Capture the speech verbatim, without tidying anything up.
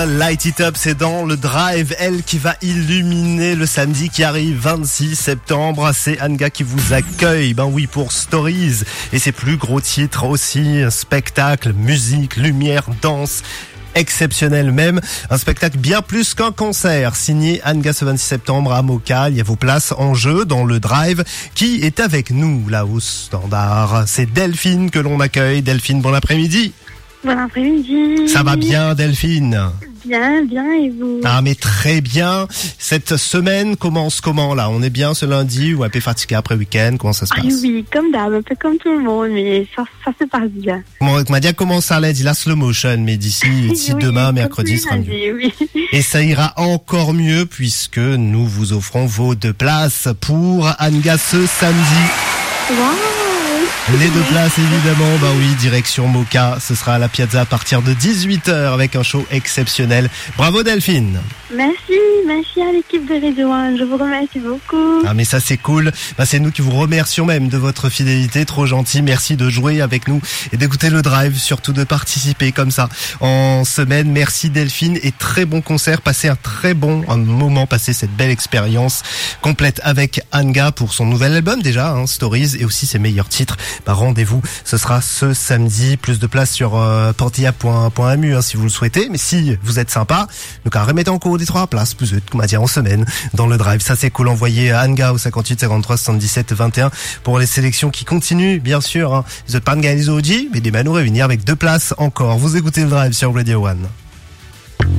Light It Up, c'est dans le Drive, elle qui va illuminer le samedi qui arrive, vingt-six septembre. C'est Anga qui vous accueille, ben oui, pour Stories et ses plus gros titres aussi, spectacle, musique, lumière, danse. Exceptionnel même, un spectacle bien plus qu'un concert, signé Anga ce vingt-six septembre à Moka. Il y a vos places en jeu dans le Drive. Qui est avec nous là au standard? C'est Delphine que l'on accueille. Delphine, bon après-midi. Bon après-midi. Ça va bien Delphine? Bien, bien, et vous? Ah mais très bien. Cette semaine commence comment là? On est bien ce lundi ou un peu fatigué après week-end? Comment ça se passe? Ah oui, comme d'hab, un peu comme tout le monde, mais ça, ça se passe bien. Bon, m'a dit comment ça allait, dit la slow motion, mais d'ici, d'ici oui, demain, mercredi, sera mieux. Oui. Et ça ira encore mieux puisque nous vous offrons vos deux places pour Anga ce samedi. Wow. Les deux places évidemment, bah oui, direction Moka, ce sera à la Piazza à partir de dix-huit heures avec un show exceptionnel. Bravo Delphine. Merci, merci à l'équipe de Radio un, je vous remercie beaucoup. Ah mais ça c'est cool, bah, c'est nous qui vous remercions même de votre fidélité, trop gentil, merci de jouer avec nous et d'écouter le Drive, surtout de participer comme ça en semaine. Merci Delphine et très bon concert, passez un très bon un moment, passez cette belle expérience complète avec Anga pour son nouvel album déjà, hein, Stories, et aussi ses meilleurs titres. Bah, rendez-vous, ce sera ce samedi, plus de place sur euh, portilla point m u hein, si vous le souhaitez, mais si vous êtes sympa, donc remettez en cours des trois places, plus de, comment dire, en semaine dans le Drive. Ça c'est cool, envoyez à Anga au cinquante-huit cinquante-trois soixante-dix-sept vingt et un pour les sélections qui continuent, bien sûr, hein. Vous n'êtes pas de gagner les O G, mais des manous réunir avec deux places encore. Vous écoutez le Drive sur Radio un.